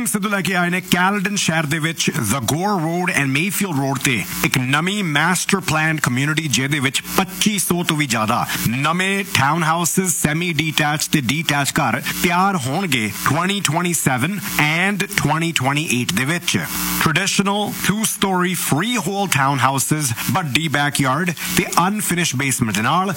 ਸਿੱਧੂ ਲੈ ਕੇ ਆਏ ਨੇ ਕੈਲਡਨ ਸ਼ਹਿਰ ਦੇ ਵਿੱਚ ਜ਼ਗੋਰ ਰੋਡ ਐਂਡ ਮੇਫੀਲਡ ਰੋਡ ਤੇ ਇੱਕ ਨਵੀਂ ਮਾਸਟਰ ਪਲਾਨ ਕਮਿਊਨਿਟੀ ਜਿਹਦੇ ਵਿੱਚ 2500 ਤੋਂ ਵੀ ਜ਼ਿਆਦਾ ਨਵੇਂ ਟਾਊਨ ਹਾਊਸਸ ਸੈਮੀ ਡੀਟੈਚ ਤੇ ਡੀਟੈਚ ਘਰ ਤਿਆਰ ਹੋਣਗੇ 2027 ਐਂਡ 2028 ਦੇ ਵਿੱਚ traditional 2-story freehold townhouses ਵੱਡੀ backyard ਤੇ unfinished basement ਦੇ ਨਾਲ